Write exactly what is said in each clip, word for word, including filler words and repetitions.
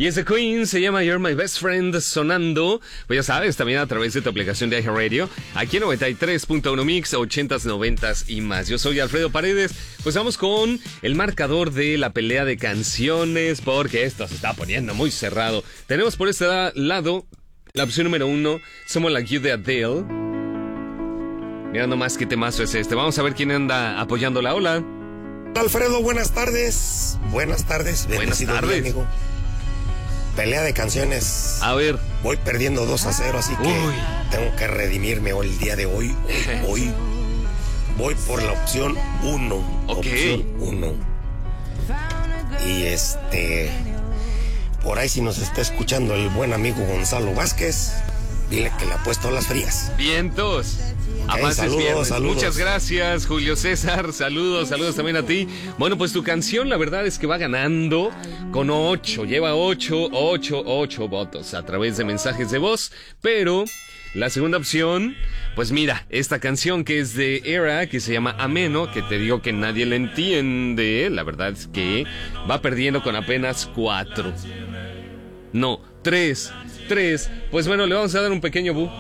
Y ese Queen se llama You're My Best Friend, sonando, pues ya sabes, también a través de tu aplicación de iHeartRadio, aquí en noventa y tres punto uno Mix, ochentas, noventas y más. Yo soy Alfredo Paredes, pues vamos con el marcador de la pelea de canciones, porque esto se está poniendo muy cerrado. Tenemos por este lado la opción número uno, Someone Like You de Adele. Mira nomás qué temazo es este. Vamos a ver quién anda apoyando la ola. Alfredo, buenas tardes. Buenas tardes. Buenas tardes. Día, amigo. Pelea de canciones. A ver. Voy perdiendo dos a cero, así que Uy. tengo que redimirme hoy, el día de hoy. Hoy, hoy voy por la opción uno. Ok. Opción uno. Y este... Por ahí si nos está escuchando el buen amigo Gonzalo Vázquez, dile que le ha puesto las frías. Vientos. Hey, saludos, saludos. Muchas gracias, Julio César. Saludos, saludos también a ti. Bueno, pues tu canción, la verdad es que va ganando con ocho. Lleva ocho, ocho, ocho votos a través de mensajes de voz. Pero la segunda opción, pues mira, esta canción que es de Era, que se llama Ameno, que te digo que nadie le entiende. La verdad es que va perdiendo con apenas cuatro. No, tres. Tres, pues bueno, le vamos a dar un pequeño bu.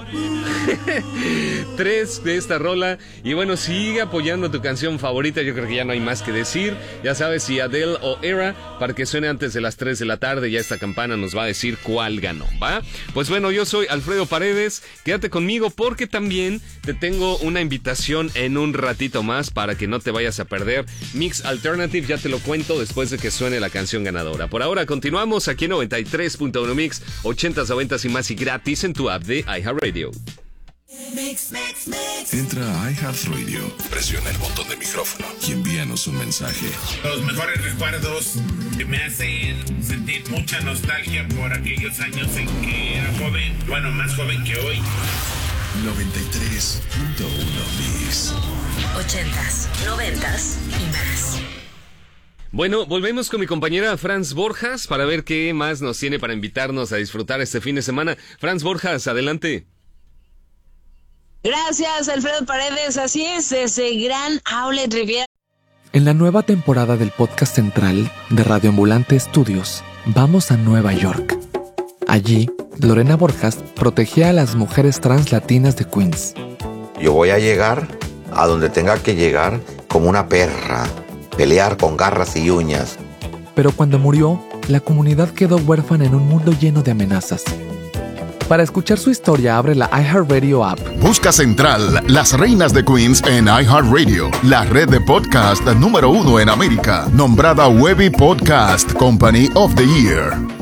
Tres de esta rola. Y bueno, sigue apoyando tu canción favorita. Yo creo que ya no hay más que decir. Ya sabes, si Adele o Era, para que suene antes de las tres de la tarde. Ya esta campana nos va a decir cuál ganó, ¿va? Pues bueno, yo soy Alfredo Paredes. Quédate conmigo porque también te tengo una invitación en un ratito más para que no te vayas a perder Mix Alternative. Ya te lo cuento después de que suene la canción ganadora. Por ahora continuamos aquí en noventa y tres punto uno Mix, ochentas, noventas y más, y gratis en tu app de iHeartRadio. Mix, mix, mix. Entra a iHeartRadio, presiona el botón de micrófono y envíanos un mensaje. Los mejores recuerdos que me hacen sentir mucha nostalgia por aquellos años en que era joven, bueno, más joven que hoy. noventa y tres punto uno Mix. Ochentas, noventas y más. Bueno, volvemos con mi compañera Franz Borjas para ver qué más nos tiene para invitarnos a disfrutar este fin de semana. Franz Borjas, adelante. Gracias, Alfredo Paredes. Así es, desde Gran Outlet Riviera. En la nueva temporada del podcast central de Radio Ambulante Estudios, vamos a Nueva York. Allí, Lorena Borjas protegía a las mujeres trans latinas de Queens. Yo voy a llegar a donde tenga que llegar como una perra. Pelear con garras y uñas. Pero cuando murió, la comunidad quedó huérfana en un mundo lleno de amenazas. Para escuchar su historia, abre la iHeartRadio app. Busca Central, las reinas de Queens en iHeartRadio, la red de podcast número uno en América, nombrada Webby Podcast Company of the Year.